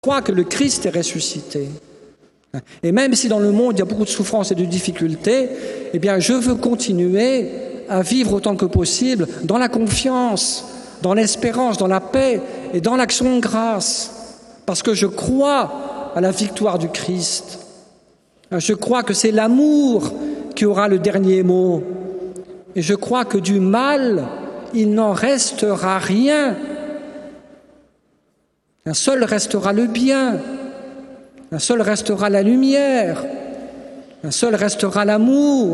crois que le Christ est ressuscité. Et même si dans le monde il y a beaucoup de souffrances et de difficultés, eh bien je veux continuer à vivre autant que possible dans la confiance, dans l'espérance, dans la paix et dans l'action de grâce, parce que je crois à la victoire du Christ. Je crois que c'est l'amour qui aura le dernier mot. Et je crois que du mal, il n'en restera rien. Un seul restera le bien. Un seul restera la lumière, un seul restera l'amour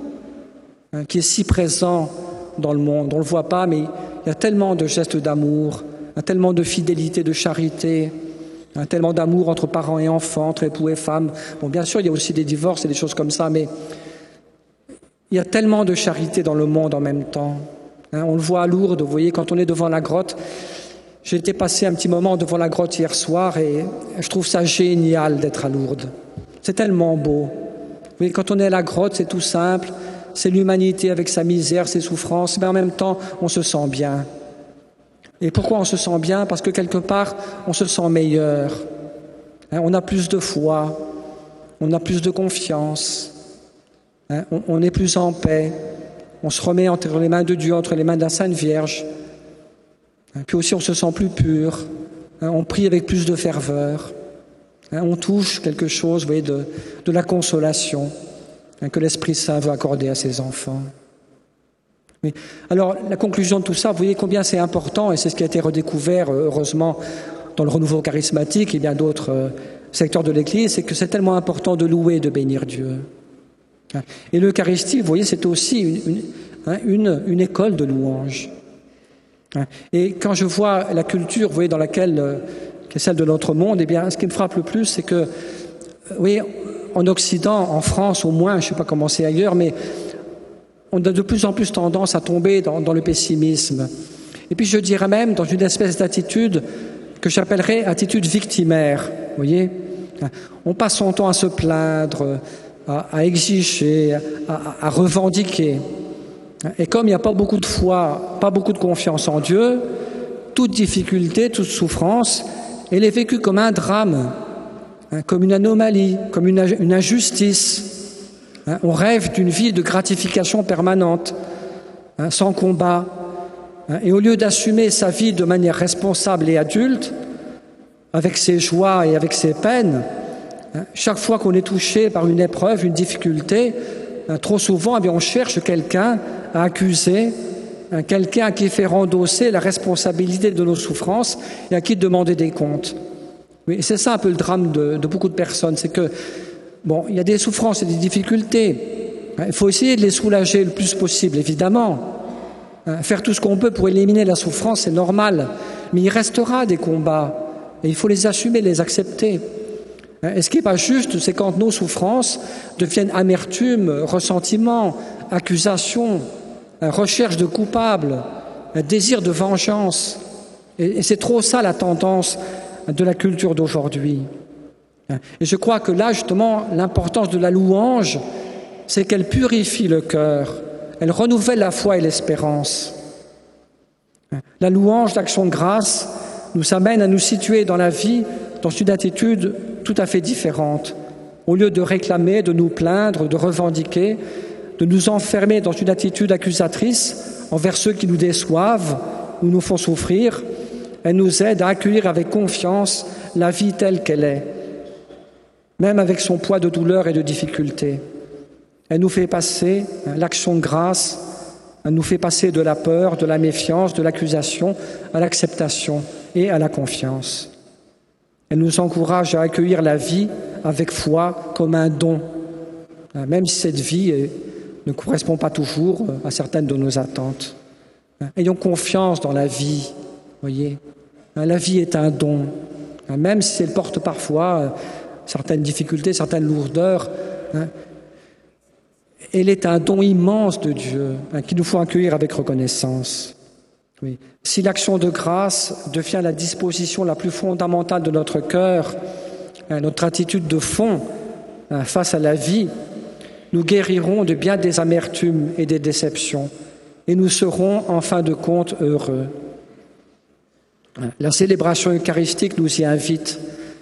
qui est si présent dans le monde. On ne le voit pas, mais il y a tellement de gestes d'amour, tellement de fidélité, de charité, tellement d'amour entre parents et enfants, entre époux et femmes. Bon, bien sûr, il y a aussi des divorces et des choses comme ça, mais il y a tellement de charité dans le monde en même temps. On le voit à Lourdes, vous voyez, quand on est devant la grotte. J'ai été passer un petit moment devant la grotte hier soir et je trouve ça génial d'être à Lourdes. C'est tellement beau. Oui, quand on est à la grotte, c'est tout simple. C'est l'humanité avec sa misère, ses souffrances, mais en même temps, on se sent bien. Et pourquoi on se sent bien? Parce que quelque part, on se sent meilleur. On a plus de foi, on a plus de confiance, on est plus en paix. On se remet entre les mains de Dieu, entre les mains de la Sainte Vierge. Puis aussi, on se sent plus pur, on prie avec plus de ferveur, on touche quelque chose, vous voyez, de la consolation que l'Esprit Saint veut accorder à ses enfants. Mais, alors, la conclusion de tout ça, vous voyez combien c'est important, et c'est ce qui a été redécouvert, heureusement, dans le renouveau charismatique et bien d'autres secteurs de l'Église, c'est que c'est tellement important de louer et de bénir Dieu. Et l'Eucharistie, vous voyez, c'est aussi une école de louange. Et quand je vois la culture, vous voyez, dans laquelle, qui est celle de notre monde, eh bien, ce qui me frappe le plus, c'est que, vous voyez, en Occident, en France au moins, je ne sais pas comment c'est ailleurs, mais on a de plus en plus tendance à tomber dans le pessimisme. Et puis je dirais même dans une espèce d'attitude que j'appellerais attitude victimaire, vous voyez. On passe son temps à se plaindre, à exiger, à revendiquer. Et comme il n'y a pas beaucoup de foi, pas beaucoup de confiance en Dieu, toute difficulté, toute souffrance, elle est vécue comme un drame, comme une anomalie, comme une injustice. On rêve d'une vie de gratification permanente, sans combat. Et au lieu d'assumer sa vie de manière responsable et adulte, avec ses joies et avec ses peines, chaque fois qu'on est touché par une épreuve, une difficulté, trop souvent, eh bien, on cherche quelqu'un à accuser, quelqu'un à qui faire endosser la responsabilité de nos souffrances et à qui demander des comptes. Oui, c'est ça un peu le drame de beaucoup de personnes, c'est que, bon, il y a des souffrances et des difficultés. Il faut essayer de les soulager le plus possible, évidemment. Faire tout ce qu'on peut pour éliminer la souffrance, c'est normal. Mais il restera des combats et il faut les assumer, les accepter. Et ce qui n'est pas juste, c'est quand nos souffrances deviennent amertume, ressentiment, accusation, recherche de coupables, désir de vengeance. Et c'est trop ça la tendance de la culture d'aujourd'hui. Et je crois que là, justement, l'importance de la louange, c'est qu'elle purifie le cœur, elle renouvelle la foi et l'espérance. La louange, l'action de grâce, nous amène à nous situer dans la vie dans une attitude tout à fait différente. Au lieu de réclamer, de nous plaindre, de revendiquer, de nous enfermer dans une attitude accusatrice envers ceux qui nous déçoivent ou nous font souffrir, elle nous aide à accueillir avec confiance la vie telle qu'elle est, même avec son poids de douleur et de difficulté. Elle nous fait passer l'action de grâce, elle nous fait passer de la peur, de la méfiance, de l'accusation à l'acceptation et à la confiance. Elle nous encourage à accueillir la vie avec foi comme un don, même si cette vie ne correspond pas toujours à certaines de nos attentes. Ayons confiance dans la vie, voyez. La vie est un don, même si elle porte parfois certaines difficultés, certaines lourdeurs. Elle est un don immense de Dieu qu'il nous faut accueillir avec reconnaissance. Oui. Si l'action de grâce devient la disposition la plus fondamentale de notre cœur, notre attitude de fond face à la vie, nous guérirons de bien des amertumes et des déceptions et nous serons en fin de compte heureux. La célébration eucharistique nous y invite